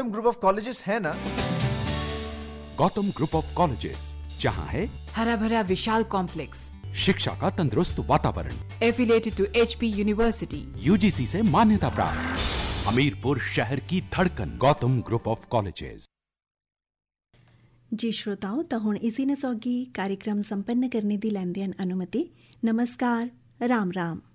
Gautam group of colleges है ना? Gautam group of colleges, जहां है हरा भरा विशाल कॉम्प्लेक्स, शिक्षा का तंदुरुस्त वातावरण, affiliated to HP university, UGC से मान्यता प्राप्त, हमीरपुर शहर की धड़कन, गौतम ग्रुप ऑफ कॉलेजेस। जी श्रोताओ, तो हुण इसी ने सौगी कार्यक्रम संपन्न करने दी लैंदे अनुमति। नमस्कार, राम राम।